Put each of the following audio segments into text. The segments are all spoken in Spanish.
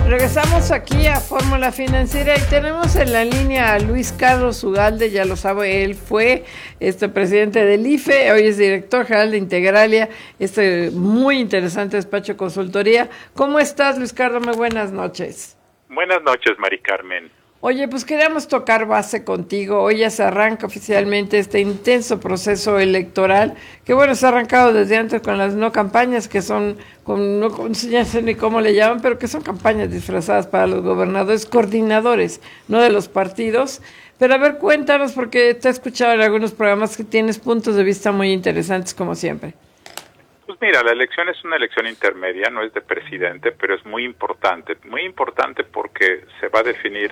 Regresamos aquí a Fórmula Financiera y tenemos en la línea a Luis Carlos Ugalde, ya lo sabe, él fue presidente del IFE, hoy es director general de Integralia, muy interesante despacho de consultoría. ¿Cómo estás, Luis Carlos? Muy buenas noches. Buenas noches, Mari Carmen. Oye, pues queríamos tocar base contigo. Hoy ya se arranca oficialmente este intenso proceso electoral, que bueno, se ha arrancado desde antes con las no campañas, que son, no sé ni cómo le llaman, pero que son campañas disfrazadas para los gobernadores, coordinadores, no de los partidos. Pero a ver, cuéntanos, porque te he escuchado en algunos programas que tienes puntos de vista muy interesantes, como siempre. Pues mira, la elección es una elección intermedia, no es de presidente, pero es muy importante porque se va a definir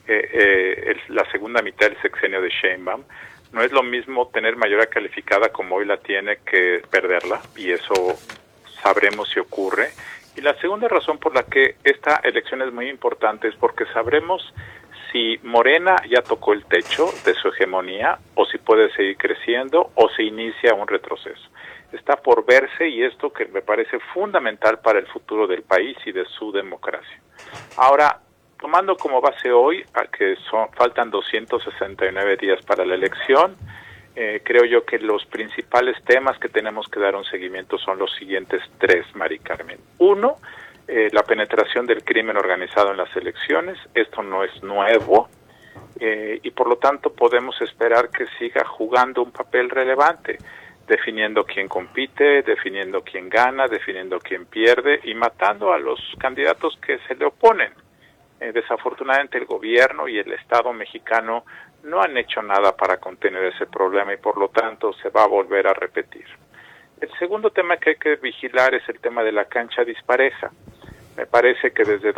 la segunda mitad del sexenio de Sheinbaum. No es lo mismo tener mayoría calificada como hoy la tiene que perderla, y eso sabremos si ocurre. Y la segunda razón por la que esta elección es muy importante es porque sabremos si Morena ya tocó el techo de su hegemonía, o si puede seguir creciendo, o se inicia un retroceso. Está por verse, y esto que me parece fundamental para el futuro del país y de su democracia. Ahora, tomando como base hoy a que faltan 269 días para la elección, creo yo que los principales temas que tenemos que dar un seguimiento son los siguientes tres, Mari Carmen. Uno, la penetración del crimen organizado en las elecciones. Esto no es nuevo, y por lo tanto podemos esperar que siga jugando un papel relevante, definiendo quién compite, definiendo quién gana, definiendo quién pierde y matando a los candidatos que se le oponen. Desafortunadamente el gobierno y el Estado mexicano no han hecho nada para contener ese problema, y por lo tanto se va a volver a repetir. El segundo tema que hay que vigilar es el tema de la cancha dispareja. Me parece que desde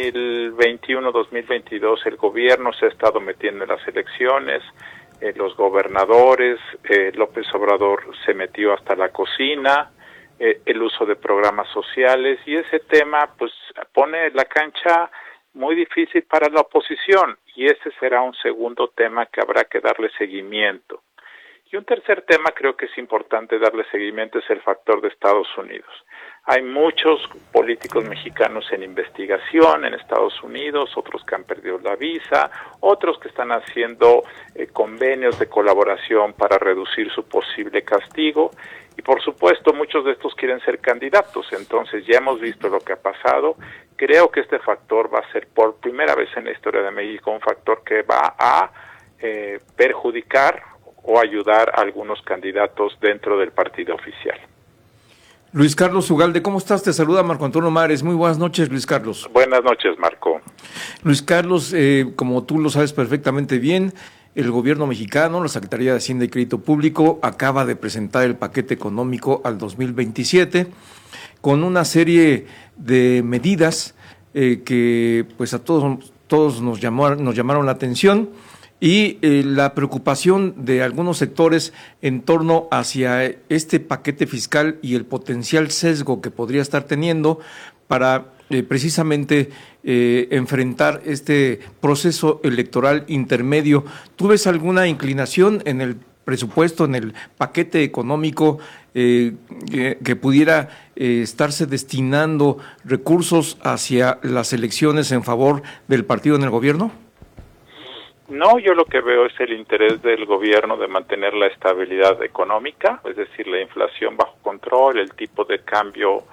2021-2022 el gobierno se ha estado metiendo en las elecciones, los gobernadores, López Obrador se metió hasta la cocina, el uso de programas sociales, y ese tema pues pone la cancha muy difícil para la oposición, y ese será un segundo tema que habrá que darle seguimiento. Y un tercer tema creo que es importante darle seguimiento es el factor de Estados Unidos. Hay muchos políticos mexicanos en investigación en Estados Unidos, otros que han perdido la visa, otros que están haciendo convenios de colaboración para reducir su posible castigo, y por supuesto muchos de estos quieren ser candidatos. Entonces ya hemos visto lo que ha pasado. Creo que este factor va a ser por primera vez en la historia de México un factor que va a perjudicar o ayudar a algunos candidatos dentro del partido oficial. Luis Carlos Ugalde, ¿cómo estás? Te saluda Marco Antonio Mares. Muy buenas noches, Luis Carlos. Buenas noches, Marco. Luis Carlos, como tú lo sabes perfectamente bien, el gobierno mexicano, la Secretaría de Hacienda y Crédito Público, acaba de presentar el paquete económico al 2027 con una serie de medidas que pues a todos nos llamaron la atención, y la preocupación de algunos sectores en torno hacia este paquete fiscal y el potencial sesgo que podría estar teniendo para precisamente enfrentar este proceso electoral intermedio. ¿Tú ves alguna inclinación en el presupuesto, en el paquete económico, que pudiera estarse destinando recursos hacia las elecciones en favor del partido en el gobierno? No, yo lo que veo es el interés del gobierno de mantener la estabilidad económica, es decir, la inflación bajo control, el tipo de cambio,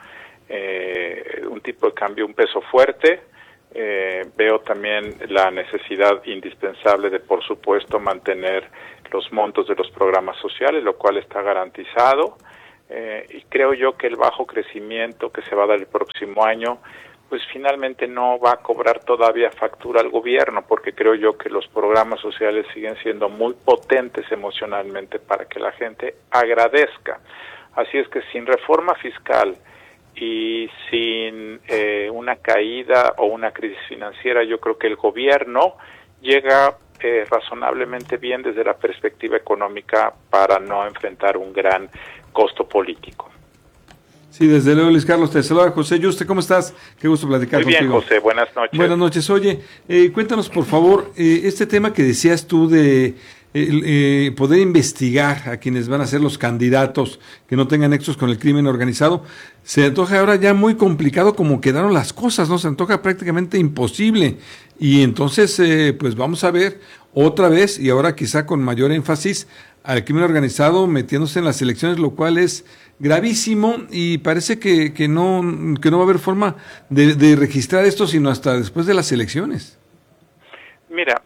un peso fuerte. Veo también la necesidad indispensable de, por supuesto, mantener los montos de los programas sociales, lo cual está garantizado. Y creo yo que el bajo crecimiento que se va a dar el próximo año pues finalmente no va a cobrar todavía factura al gobierno, porque creo yo que los programas sociales siguen siendo muy potentes emocionalmente para que la gente agradezca. Así es que sin reforma fiscal y sin una caída o una crisis financiera, yo creo que el gobierno llega razonablemente bien desde la perspectiva económica para no enfrentar un gran costo político. Sí, desde luego, Luis Carlos, te saluda José Yuste, ¿cómo estás? Qué gusto platicar contigo. Muy bien, José, buenas noches. Buenas noches. Oye, cuéntanos, por favor, este tema que decías tú de poder investigar a quienes van a ser los candidatos que no tengan nexos con el crimen organizado, se antoja ahora ya muy complicado como quedaron las cosas, ¿no? Se antoja prácticamente imposible. Y entonces, pues vamos a ver otra vez, y ahora quizá con mayor énfasis, al crimen organizado metiéndose en las elecciones, lo cual es gravísimo, y parece que no va a haber forma de registrar esto sino hasta después de las elecciones. Mira,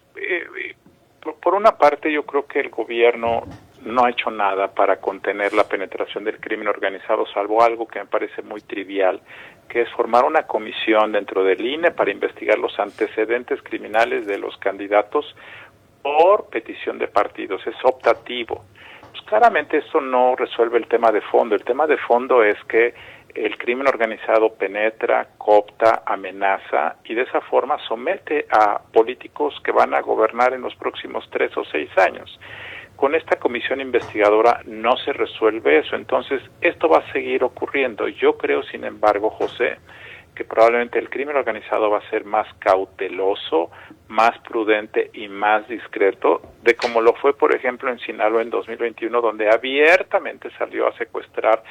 por una parte yo creo que el gobierno no ha hecho nada para contener la penetración del crimen organizado, salvo algo que me parece muy trivial, que es formar una comisión dentro del INE para investigar los antecedentes criminales de los candidatos por petición de partidos. Es optativo. Pues claramente eso no resuelve el tema de fondo. El tema de fondo es que el crimen organizado penetra, coopta, amenaza y de esa forma somete a políticos que van a gobernar en los próximos 3 o 6 años. Con esta comisión investigadora no se resuelve eso, entonces esto va a seguir ocurriendo. Yo creo, sin embargo, José, que probablemente el crimen organizado va a ser más cauteloso, más prudente y más discreto de como lo fue, por ejemplo, en Sinaloa en 2021, donde abiertamente salió a secuestrar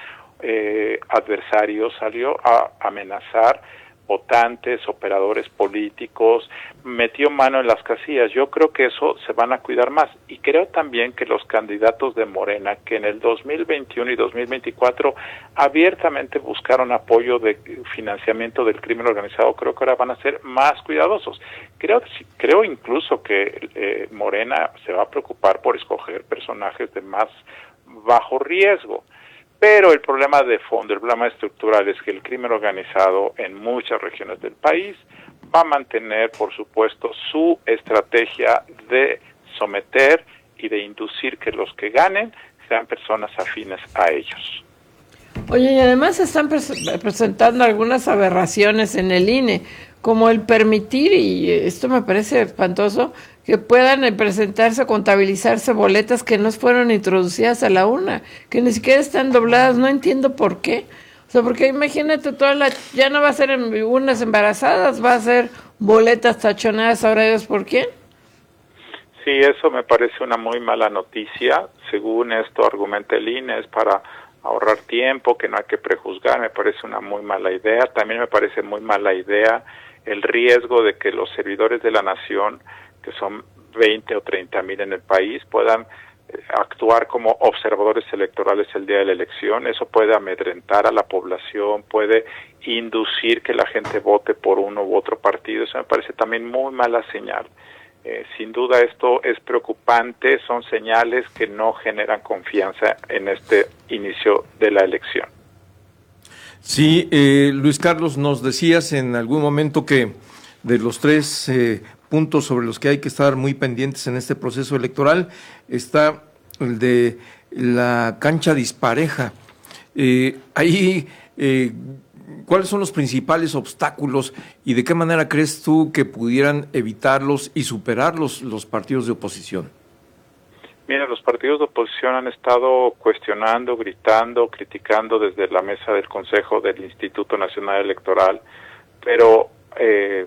adversarios, salió a amenazar votantes, operadores políticos, metió mano en las casillas. Yo creo que eso se van a cuidar más, y creo también que los candidatos de Morena, que en el 2021 y 2024 abiertamente buscaron apoyo de financiamiento del crimen organizado, creo que ahora van a ser más cuidadosos. Creo incluso que Morena se va a preocupar por escoger personajes de más bajo riesgo. Pero el problema de fondo, el problema estructural es que el crimen organizado en muchas regiones del país va a mantener, por supuesto, su estrategia de someter y de inducir que los que ganen sean personas afines a ellos. Oye, y además se están presentando algunas aberraciones en el INE, como el permitir, y esto me parece espantoso, que puedan presentarse, contabilizarse boletas que no fueron introducidas a la urna, que ni siquiera están dobladas. No entiendo por qué. O sea, porque imagínate, ya no va a ser en urnas embarazadas, va a ser boletas tachonadas, ¿ahora ellos por quién? Sí, eso me parece una muy mala noticia. Según esto argumenta el INE, es para ahorrar tiempo, que no hay que prejuzgar. Me parece una muy mala idea. También me parece muy mala idea el riesgo de que los servidores de la nación, que son 20 o 30 mil en el país, puedan actuar como observadores electorales el día de la elección. Eso puede amedrentar a la población, puede inducir que la gente vote por uno u otro partido. Eso me parece también muy mala señal. Sin duda esto es preocupante, son señales que no generan confianza en este inicio de la elección. Sí, Luis Carlos, nos decías en algún momento que de los 3 puntos sobre los que hay que estar muy pendientes en este proceso electoral está el de la cancha dispareja. ¿Cuáles son los principales obstáculos y de qué manera crees tú que pudieran evitarlos y superarlos los partidos de oposición? Mira, los partidos de oposición han estado cuestionando, gritando, criticando desde la mesa del Consejo del Instituto Nacional Electoral, pero es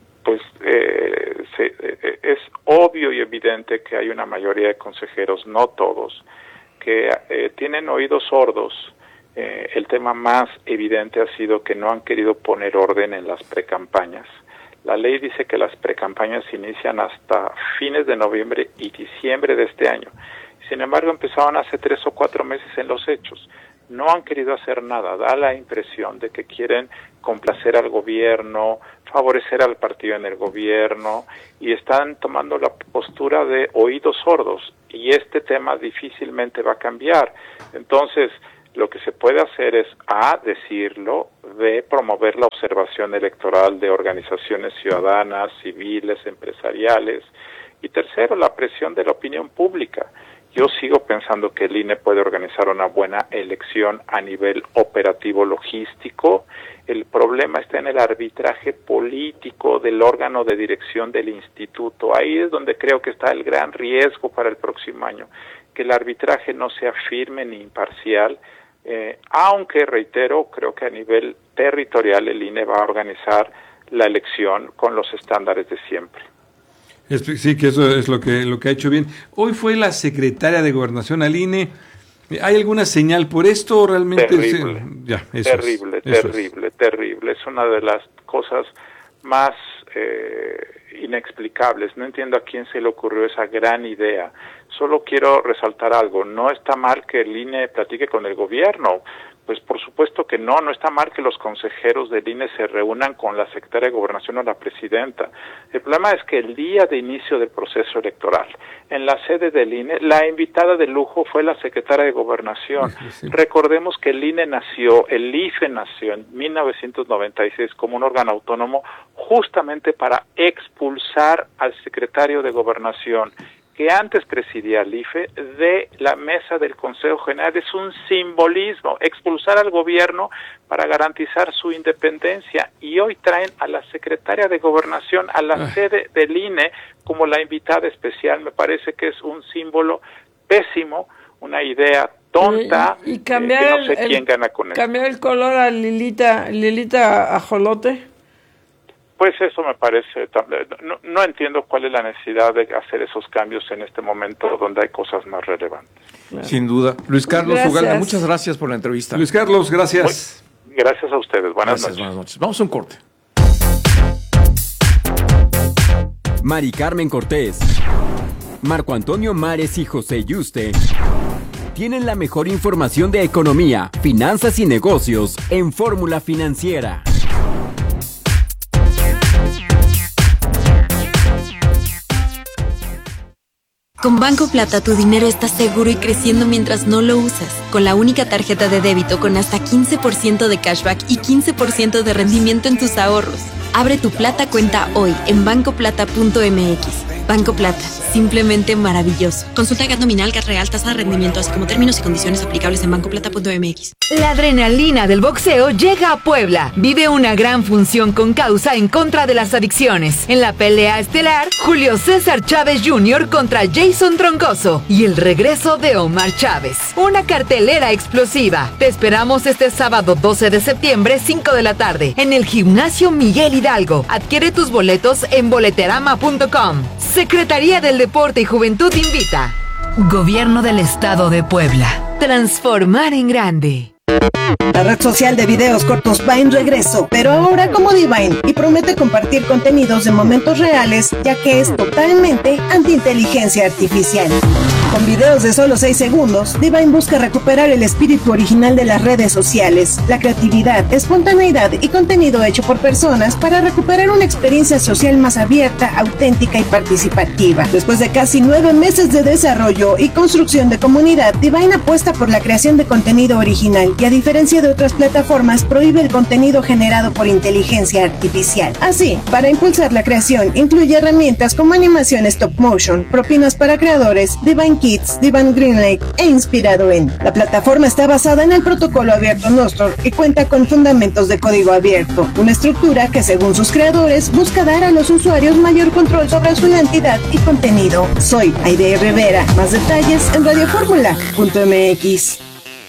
obvio y evidente que hay una mayoría de consejeros, no todos, que tienen oídos sordos. El tema más evidente ha sido que no han querido poner orden en las precampañas. La ley dice que las precampañas se inician hasta fines de noviembre y diciembre de este año. Sin embargo, empezaron hace 3 o 4 meses en los hechos. No han querido hacer nada. Da la impresión de que quieren complacer al gobierno, favorecer al partido en el gobierno, y están tomando la postura de oídos sordos. Y este tema difícilmente va a cambiar. Entonces, lo que se puede hacer es, A, decirlo, B, promover la observación electoral de organizaciones ciudadanas, civiles, empresariales, y tercero, la presión de la opinión pública. Yo sigo pensando que el INE puede organizar una buena elección a nivel operativo logístico. El problema está en el arbitraje político del órgano de dirección del instituto. Ahí es donde creo que está el gran riesgo para el próximo año, que el arbitraje no sea firme ni imparcial, aunque, reitero, creo que a nivel territorial el INE va a organizar la elección con los estándares de siempre. Sí, que eso es lo que ha hecho bien. Hoy fue la secretaria de Gobernación al INE. ¿Hay alguna señal por esto o realmente? Terrible, terrible. Es una de las cosas más inexplicables. No entiendo a quién se le ocurrió esa gran idea. Solo quiero resaltar algo. No está mal que el INE platique con el gobierno. Pues por supuesto que no está mal que los consejeros del INE se reúnan con la secretaria de Gobernación o la presidenta. El problema es que el día de inicio del proceso electoral, en la sede del INE, la invitada de lujo fue la secretaria de Gobernación. Sí. Recordemos que el IFE nació en 1996 como un órgano autónomo justamente para expulsar al secretario de Gobernación, que antes presidía el IFE, de la mesa del Consejo General. Es un simbolismo, expulsar al gobierno para garantizar su independencia, y hoy traen a la secretaria de Gobernación a la sede del INE como la invitada especial. Me parece que es un símbolo pésimo, una idea tonta, y cambiar que no sé quién gana con eso. ¿Cambiar el color a Lilita Ajolote? Pues eso me parece, no entiendo cuál es la necesidad de hacer esos cambios en este momento donde hay cosas más relevantes. Claro. Sin duda. Luis Carlos Ugalde, muchas gracias por la entrevista. Luis Carlos, gracias. Gracias a ustedes, buenas noches. Vamos a un corte. Mari Carmen Cortés, Marco Antonio Mares y José Yuste tienen la mejor información de economía, finanzas y negocios en Fórmula Financiera. Con Banco Plata tu dinero está seguro y creciendo mientras no lo usas. Con la única tarjeta de débito con hasta 15% de cashback y 15% de rendimiento en tus ahorros. Abre tu Plata cuenta hoy en bancoplata.mx. Banco Plata, simplemente maravilloso. Consulta GAT nominal, GAT real, tasa de rendimiento, así como términos y condiciones aplicables en bancoplata.mx. La adrenalina del boxeo llega a Puebla. Vive una gran función con causa en contra de las adicciones. En la pelea estelar, Julio César Chávez Jr. contra Jason Troncoso y el regreso de Omar Chávez. Una cartelera explosiva. Te esperamos este sábado 12 de septiembre, 5 de la tarde, en el Gimnasio Miguel Hidalgo. Adquiere tus boletos en boleterama.com. Secretaría del Deporte y Juventud invita. Gobierno del Estado de Puebla. Transformar en grande. La red social de videos cortos va en regreso, pero ahora como Divine, y promete compartir contenidos de momentos reales, ya que es totalmente anti-inteligencia artificial. Con videos de solo 6 segundos, Divine busca recuperar el espíritu original de las redes sociales, la creatividad, espontaneidad y contenido hecho por personas para recuperar una experiencia social más abierta, auténtica y participativa. Después de casi 9 meses de desarrollo y construcción de comunidad, Divine apuesta por la creación de contenido original y, a diferencia de otras plataformas, prohíbe el contenido generado por inteligencia artificial. Así, para impulsar la creación, incluye herramientas como animación stop motion, propinas para creadores, Divine Kids, Divine Greenlight e inspirado en. La plataforma está basada en el protocolo abierto Nostr y cuenta con fundamentos de código abierto, una estructura que, según sus creadores, busca dar a los usuarios mayor control sobre su identidad y contenido. Soy Aide Rivera. Más detalles en radioformula.mx.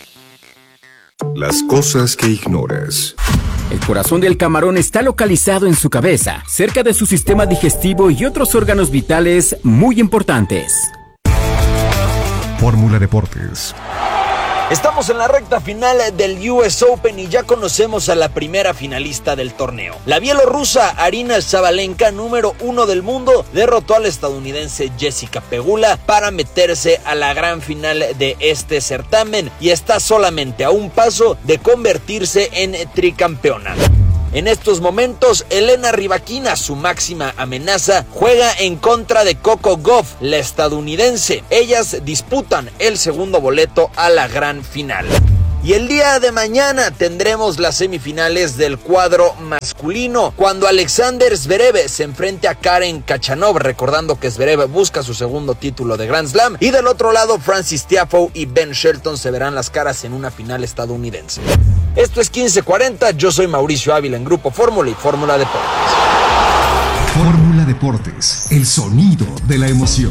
Las cosas que ignoras. El corazón del camarón está localizado en su cabeza, cerca de su sistema digestivo y otros órganos vitales muy importantes. Fórmula Deportes. Estamos en la recta final del US Open y ya conocemos a la primera finalista del torneo. La bielorrusa Aryna Sabalenka, número 1 del mundo, derrotó a la estadounidense Jessica Pegula para meterse a la gran final de este certamen y está solamente a un paso de convertirse en tricampeona. En estos momentos, Elena Rybakina, su máxima amenaza, juega en contra de Coco Gauff, la estadounidense. Ellas disputan el segundo boleto a la gran final. Y el día de mañana tendremos las semifinales del cuadro masculino, cuando Alexander Zverev se enfrente a Karen Khachanov, recordando que Zverev busca su segundo título de Grand Slam, y del otro lado Francis Tiafoe y Ben Shelton se verán las caras en una final estadounidense. Esto es 1540, yo soy Mauricio Ávila en Grupo Fórmula y Fórmula Deportes. Fórmula Deportes, el sonido de la emoción.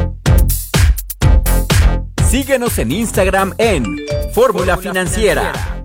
Síguenos en Instagram en Fórmula Financiera.